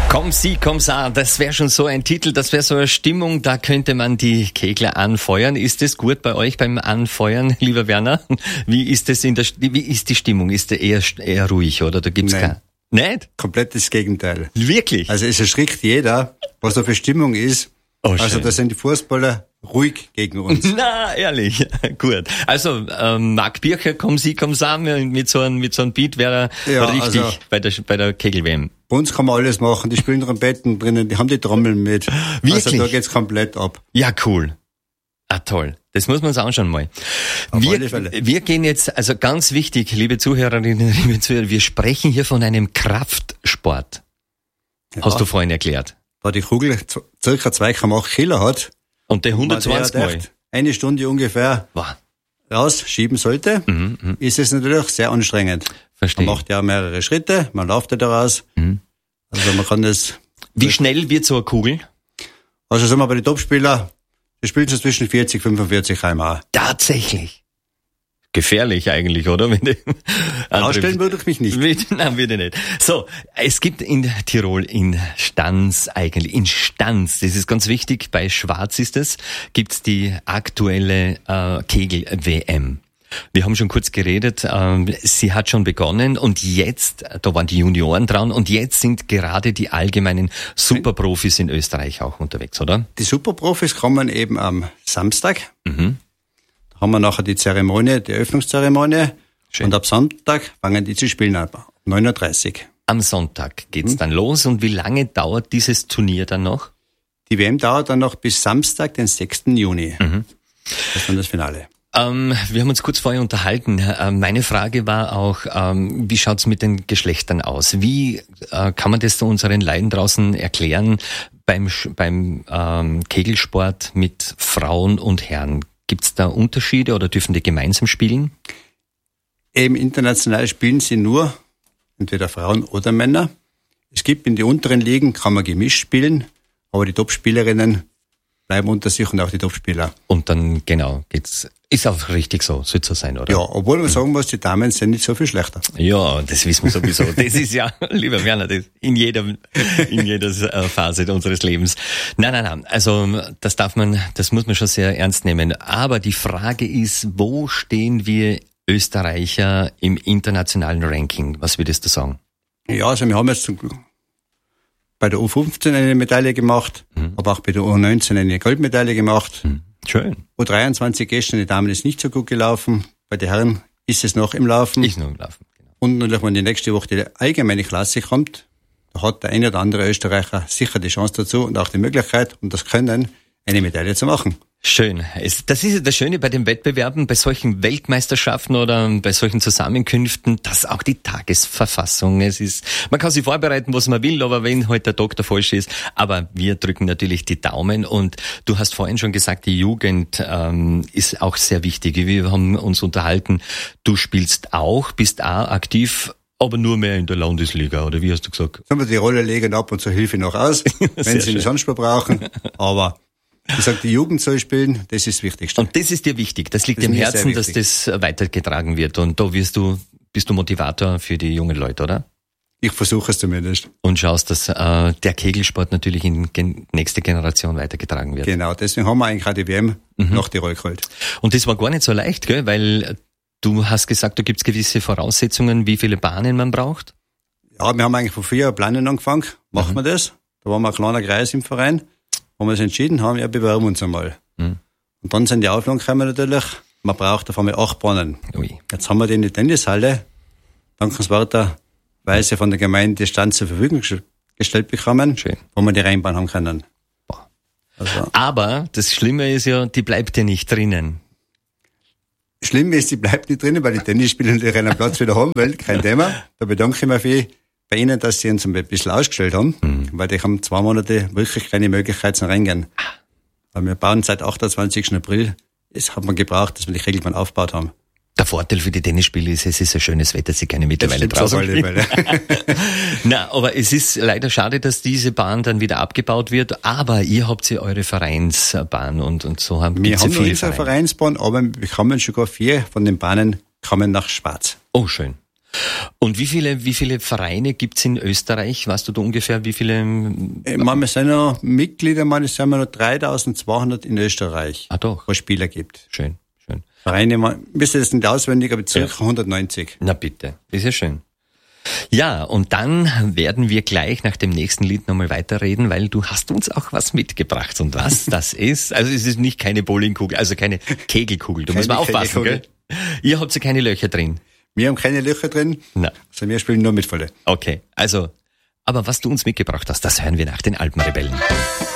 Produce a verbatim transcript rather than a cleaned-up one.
Komm sie, komm sa, das wäre schon so ein Titel, das wäre so eine Stimmung, da könnte man die Kegler anfeuern. Ist das gut bei euch beim Anfeuern, lieber Werner? Wie ist das in der, wie ist die Stimmung? Ist der eher, eher ruhig, oder? Da gibt's kein, nicht? Komplett das Gegenteil. Wirklich? Also es erschrickt jeder, was da für Stimmung ist. Oh, also schön. da sind die Fußballer ruhig gegen uns. Na, ehrlich, gut. Also, ähm, Marc Bircher, komm sie, komm sa, mit so einem, mit so einem Beat wäre er Ja, richtig also, bei der, bei der Kegel-W M. Bei uns kann man alles machen, die spielen Trompeten drinnen, die haben die Trommeln mit. Wirklich? Also da geht's komplett ab. Ja, cool. Ah, toll. Das muss man uns anschauen mal. Auf Wir, alle Fälle. wir gehen jetzt, also ganz wichtig, liebe Zuhörerinnen, liebe Zuhörer, wir sprechen hier von einem Kraftsport. Ja. Hast du vorhin erklärt. Da die Kugel z- circa zwei Komma acht Kilo hat. Und der hundertzwanzig man Mal. der eine Stunde ungefähr Wow. rausschieben sollte, Mhm, mhm. ist es natürlich sehr anstrengend. Verstehe. Man macht ja mehrere Schritte, man läuft ja da raus. Mhm. Also man kann das, Wie schnell wird so eine Kugel? also sagen wir bei den Topspielern, die spielen so zwischen vierzig, fünfundvierzig Kilometer pro Stunde. Tatsächlich. Gefährlich eigentlich, oder? Wenn die andere- Ausstellen würde ich mich nicht. Mit- Nein, würde nicht. So, es gibt in Tirol, in Stanz eigentlich, in Stanz, das ist ganz wichtig, bei Schwarz ist es, gibt's die aktuelle äh, Kegel-W M. Wir haben schon kurz geredet, ähm, sie hat schon begonnen und jetzt, da waren die Junioren dran und jetzt sind gerade die allgemeinen Superprofis in Österreich auch unterwegs, oder? Die Superprofis kommen eben am Samstag. Mhm. Da haben wir nachher die Zeremonie, die Eröffnungszeremonie. Schön. Und ab Sonntag fangen die zu spielen ab. neun Uhr dreißig. Am Sonntag geht's dann los und wie lange dauert dieses Turnier dann noch? Die W M dauert dann noch bis Samstag, den sechsten Juni. Mhm. Das ist dann das Finale. Ähm, wir haben uns kurz vorher unterhalten. Ähm, meine Frage war auch, ähm, wie schaut's mit den Geschlechtern aus? Wie äh, kann man das zu unseren Leuten draußen erklären beim, Sch- beim ähm, Kegelsport mit Frauen und Herren? Gibt's da Unterschiede oder dürfen die gemeinsam spielen? Eben international spielen sie nur entweder Frauen oder Männer. Es gibt in den unteren Ligen, kann man gemischt spielen, aber die Topspielerinnen bleiben unter sich und auch die Topspieler. Und dann, genau, geht's. Ist auch richtig so, soll so sein, oder? Ja, obwohl man sagen muss, die Damen sind nicht so viel schlechter. Ja, das wissen wir sowieso. Das ist ja, lieber Werner, das in jeder, in jeder äh, Phase unseres Lebens. Nein, nein, nein. Also, das darf man, das muss man schon sehr ernst nehmen. Aber die Frage ist, wo stehen wir Österreicher im internationalen Ranking? Was würdest du sagen? Ja, also wir haben jetzt zum Glück bei der U fünfzehn eine Medaille gemacht, Mhm. aber auch bei der U neunzehn eine Goldmedaille gemacht. Hm. Schön. U dreiundzwanzig gestern, die Damen ist nicht so gut gelaufen. Bei den Herren ist es noch im Laufen. Ich nur im Laufen. Genau. Und natürlich, wenn die nächste Woche die allgemeine Klasse kommt, da hat der eine oder andere Österreicher sicher die Chance dazu und auch die Möglichkeit und das Können, eine Medaille zu machen. Schön. Es, das ist ja das Schöne bei den Wettbewerben, bei solchen Weltmeisterschaften oder bei solchen Zusammenkünften, dass auch die Tagesverfassung, es ist, man kann sich vorbereiten, was man will, aber wenn heute der Doktor falsch ist, aber wir drücken natürlich die Daumen und du hast vorhin schon gesagt, die Jugend ähm, ist auch sehr wichtig. Wir haben uns unterhalten, du spielst auch, bist auch aktiv, aber nur mehr in der Landesliga, oder wie hast du gesagt? Sagen wir, die Rolle legen ab und zur Hilfe noch aus, wenn Sehr sie schön. einen Anspruch brauchen, aber ich sag, die Jugend soll spielen, das ist das Wichtigste. Und das ist dir wichtig, das liegt Das dir im ist mir sehr Herzen, dass wichtig. das weitergetragen wird. Und da wirst du, bist du Motivator für die jungen Leute, oder? Ich versuche es zumindest. Und schaust, dass äh, der Kegelsport natürlich in gen- nächste Generation weitergetragen wird. Genau, deswegen haben wir eigentlich auch die W M Mhm. nach Tirol geholt. Und das war gar nicht so leicht, gell? Weil du hast gesagt, da gibt's gewisse Voraussetzungen, wie viele Bahnen man braucht. Ja, wir haben eigentlich von vier Planen angefangen, machen wir das. Da waren wir ein kleiner Kreis im Verein, wo wir uns entschieden haben, ja, bewerben uns einmal. Mhm. Und dann sind die Auflagen gekommen natürlich, man braucht auf einmal acht Bahnen. Ui. Jetzt haben wir die in die Tennishalle, dankenswerterweise von der Gemeinde Stand zur Verfügung ges- gestellt bekommen, Schön. wo wir die reinbauen haben können. Boah. Also, Aber das Schlimme ist ja, die bleibt ja nicht drinnen. schlimm ist, die bleibt nicht drinnen, weil die Tennisspieler natürlich einen Platz wieder haben wollen, kein Thema. Da bedanke ich mich viel bei Ihnen, dass Sie uns ein bisschen ausgestellt haben, Mhm. weil die haben zwei Monate wirklich keine Möglichkeit zum Reingehen. Weil wir bauen seit achtundzwanzigsten April, es hat man gebraucht, dass wir die Regelbahn aufgebaut haben. Der Vorteil für die Tennisspieler ist, es ist ein schönes Wetter, sie können mittlerweile stimmt auf draußen alle spielen. Fälle. Na, aber es ist leider schade, dass diese Bahn dann wieder abgebaut wird, aber ihr habt ja eure Vereinsbahn und, und so haben, Wir gibt's haben ja noch viele unsere Vereine. Vereinsbahn, aber wir kommen sogar vier von den Bahnen kommen nach Schwarz. Oh, schön. Und wie viele, wie viele Vereine gibt's in Österreich? Weißt du da ungefähr, wie viele? Äh, manchmal sind noch Mitglieder, manchmal sind wir noch dreitausendzweihundert in Österreich. Ah, doch. Wo es Spieler gibt. Schön, schön. Vereine, man müsste das nicht auswendig, aber circa ja. hundertneunzig. Na bitte, ist ja schön. Ja, und dann werden wir gleich nach dem nächsten Lied nochmal weiterreden, weil du hast uns auch was mitgebracht. Und was das ist, also es ist nicht keine Bowlingkugel, also keine Kegelkugel. Du musst mal aufpassen, gell? Ihr habt ja keine Löcher drin. Wir haben keine Löcher drin, na. Also wir spielen nur mit Volle. Okay, also, aber was du uns mitgebracht hast, das hören wir nach den Alpenrebellen.